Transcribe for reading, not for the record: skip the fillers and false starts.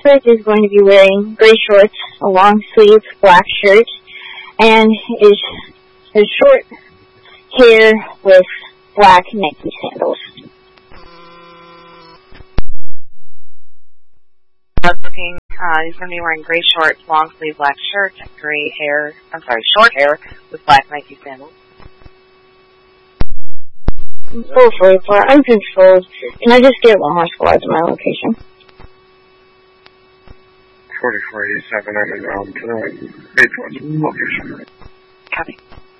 suspect is going to be wearing gray shorts, a long sleeve black shirt, and his short hair with black Nike sandals. Looking, he's going to be wearing gray shorts, long sleeve black shirt, short hair with black Nike sandals. Hopefully, for uncontrolled, can I just get one more squad to my location? 4487, I'm in Mountain Tonight. 8 location. Copy.